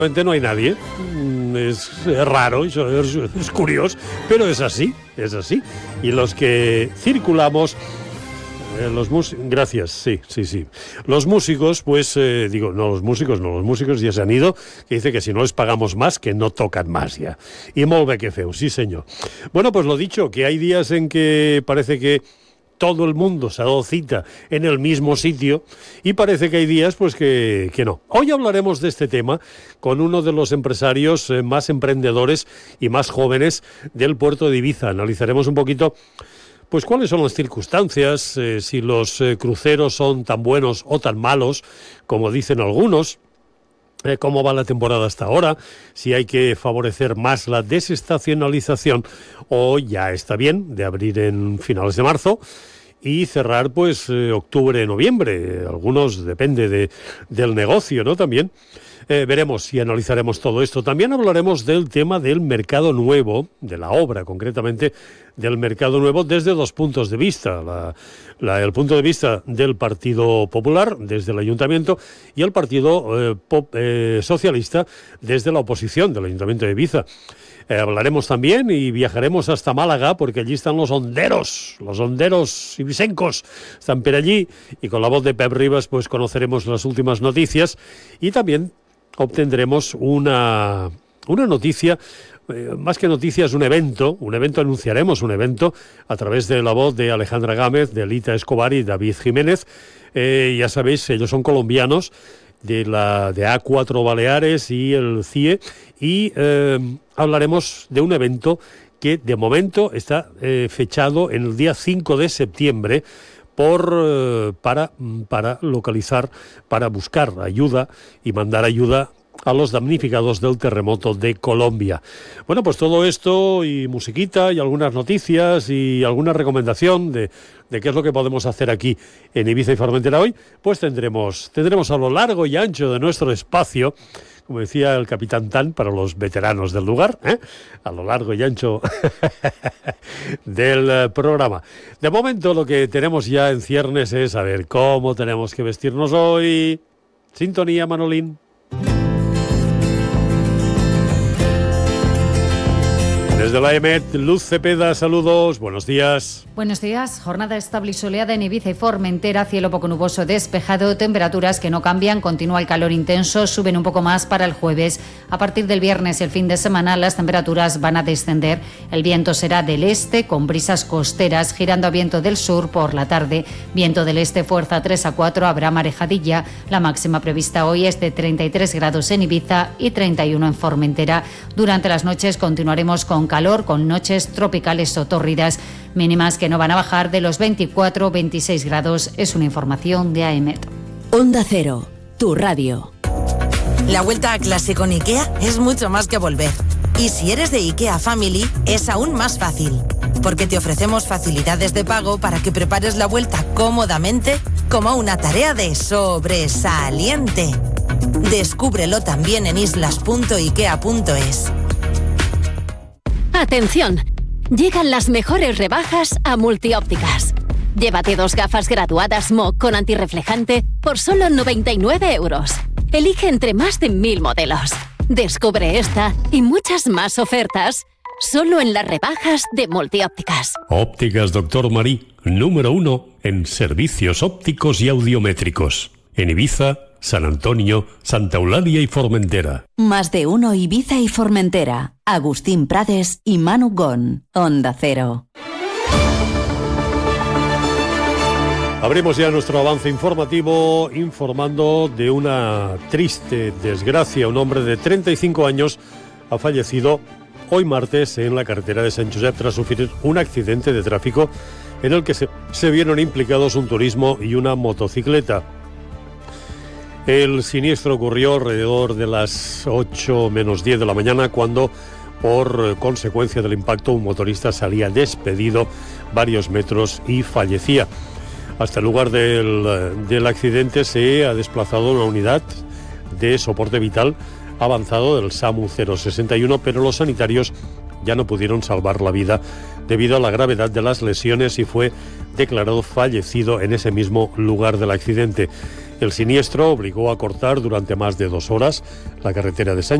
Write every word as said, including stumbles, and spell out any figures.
No hay nadie, es, es raro, es, es curioso, pero es así, es así. Y los que circulamos, eh, los músicos, gracias, sí, sí, sí. Los músicos, pues, eh, digo, no los músicos, no, los músicos ya se han ido, que dice que si no les pagamos más, que no tocan más ya. Y molt bé que feu, sí señor. Bueno, pues lo dicho, que hay días en que parece que todo el mundo se ha dado cita en el mismo sitio y parece que hay días pues que, que no. Hoy hablaremos de este tema con uno de los empresarios eh, más emprendedores y más jóvenes del puerto de Ibiza. Analizaremos un poquito pues cuáles son las circunstancias, eh, si los eh, cruceros son tan buenos o tan malos como dicen algunos. Eh, cómo va la temporada hasta ahora, si hay que favorecer más la desestacionalización o ya está bien de abrir en finales de marzo y cerrar pues eh, octubre, noviembre. Algunos depende de, del negocio, ¿no? También eh, veremos y analizaremos todo esto. También hablaremos del tema del mercado nuevo, de la obra concretamente del mercado nuevo desde dos puntos de vista. La, la, el punto de vista del Partido Popular desde el Ayuntamiento y el Partido eh, pop, eh, Socialista desde la oposición del Ayuntamiento de Ibiza. Eh, hablaremos también y viajaremos hasta Málaga porque allí están los honderos, los honderos ibisencos están por allí y con la voz de Pep Ribas pues conoceremos las últimas noticias y también obtendremos una, una noticia. Eh, más que noticias, un evento, un evento, anunciaremos un evento a través de la voz de Alejandra Gámez, de Lita Escobar y David Jiménez. Eh, ya sabéis, ellos son colombianos de la de A cuatro Baleares y el C I E y eh, hablaremos de un evento que de momento está eh, fechado en el día cinco de septiembre por eh, para, para localizar, para buscar ayuda y mandar ayuda a los damnificados del terremoto de Colombia. Bueno, pues todo esto y musiquita y algunas noticias y alguna recomendación de, de qué es lo que podemos hacer aquí en Ibiza y Formentera hoy, pues tendremos, tendremos a lo largo y ancho de nuestro espacio, como decía el capitán Tan para los veteranos del lugar, ¿eh? A lo largo y ancho del eh, programa. De momento lo que tenemos ya en ciernes es a ver cómo tenemos que vestirnos hoy. Sintonía, Manolín. Desde la E M E T, Luz Cepeda, saludos, buenos días. Buenos días, jornada estable y soleada en Ibiza y Formentera, cielo poco nuboso despejado, temperaturas que no cambian, continúa el calor intenso, suben un poco más para el jueves. A partir del viernes y el fin de semana las temperaturas van a descender, el viento será del este con brisas costeras, girando a viento del sur por la tarde, viento del este fuerza tres a cuatro, habrá marejadilla, la máxima prevista hoy es de treinta y tres grados en Ibiza y treinta y uno en Formentera. Durante las noches continuaremos con calor, con noches tropicales o tórridas, mínimas que no van a bajar de los veinticuatro a veintiséis grados, es una información de A E M E T. Onda Cero, tu radio. La vuelta a clase con IKEA es mucho más que volver. Y si eres de IKEA Family, es aún más fácil. Porque te ofrecemos facilidades de pago para que prepares la vuelta cómodamente como una tarea de sobresaliente. Descúbrelo también en islas punto ikea punto es. Atención, llegan las mejores rebajas a Multiópticas. Llévate dos gafas graduadas M O C con antirreflejante por solo noventa y nueve euros. Elige entre más de mil modelos. Descubre esta y muchas más ofertas solo en las rebajas de Multiópticas. Ópticas Doctor Marí, número uno en servicios ópticos y audiométricos. En Ibiza, San Antonio, Santa Eulalia y Formentera. Más de uno Ibiza y Formentera. Agustín Prades y Manu Gon. Onda Cero. Abrimos ya nuestro avance informativo informando de una triste desgracia. Un hombre de treinta y cinco años ha fallecido hoy martes en la carretera de Sant Josep tras sufrir un accidente de tráfico en el que se, se vieron implicados un turismo y una motocicleta. El siniestro ocurrió alrededor de las ocho menos diez de la mañana cuando, por consecuencia del impacto, un motorista salía despedido varios metros y fallecía. Hasta el lugar del, del accidente se ha desplazado una unidad de soporte vital avanzado del SAMU cero sesenta y uno, pero los sanitarios ya no pudieron salvar la vida debido a la gravedad de las lesiones y fue declarado fallecido en ese mismo lugar del accidente. El siniestro obligó a cortar durante más de dos horas la carretera de San